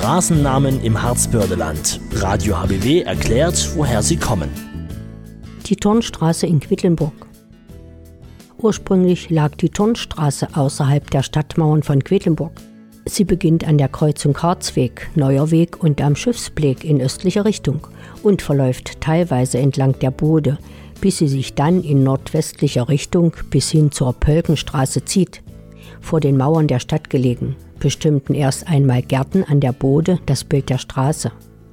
Straßennamen im Harzbördeland. Radio HBW erklärt, woher sie kommen. Die Tornstraße in Quedlinburg. Ursprünglich lag die Tornstraße außerhalb der Stadtmauern von Quedlinburg. Sie beginnt an der Kreuzung Harzweg, Neuer Weg und am Schiffsbeleg in östlicher Richtung und verläuft teilweise entlang der Bode, bis sie sich dann in nordwestlicher Richtung bis hin zur Pölkenstraße zieht. Vor den Mauern der Stadt gelegen, bestimmten erst einmal Gärten an der Bode das Bild der Straße.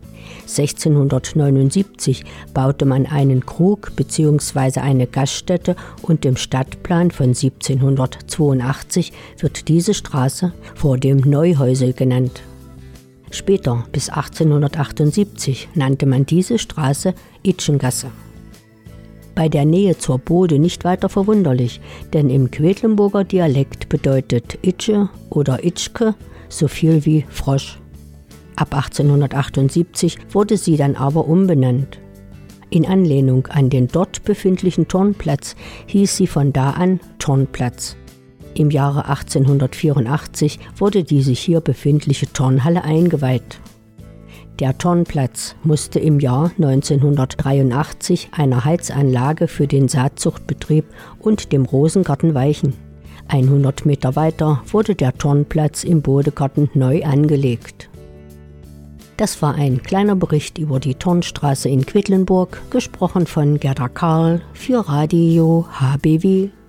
1679 baute man einen Krug bzw. eine Gaststätte und im Stadtplan von 1782 wird diese Straße vor dem Neuhäusel genannt. Später, bis 1878, nannte man diese Straße Itschengasse. Bei der Nähe zur Bode nicht weiter verwunderlich, denn im Quedlinburger Dialekt bedeutet Itsche oder Itschke so viel wie Frosch. Ab 1878 wurde sie dann aber umbenannt. In Anlehnung an den dort befindlichen Turnplatz hieß sie von da an Turnplatz. Im Jahre 1884 wurde die sich hier befindliche Turnhalle eingeweiht. Der Turnplatz musste im Jahr 1983 einer Heizanlage für den Saatzuchtbetrieb und dem Rosengarten weichen. 100 Meter weiter wurde der Turnplatz im Bodegarten neu angelegt. Das war ein kleiner Bericht über die Tornstraße in Quedlinburg, gesprochen von Gerda Karl für Radio HBW.